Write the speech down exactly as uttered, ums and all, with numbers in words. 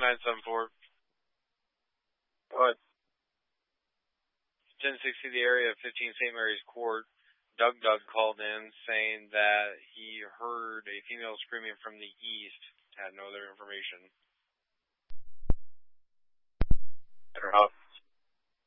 nine seven four. What? ten sixty, the area of fifteen Saint Mary's Court. Doug Doug called in saying that he heard a female screaming from the east. Had no other information. Better off.